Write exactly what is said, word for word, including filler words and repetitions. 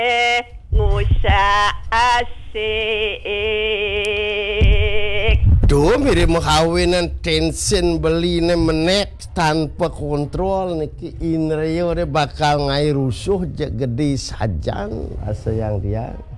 ngusa asik. Duh, mirip mengkawinan tension beline menek tanpa kontrol niki inrio de bakal ngai rusuh je gede sajan asa yang dia.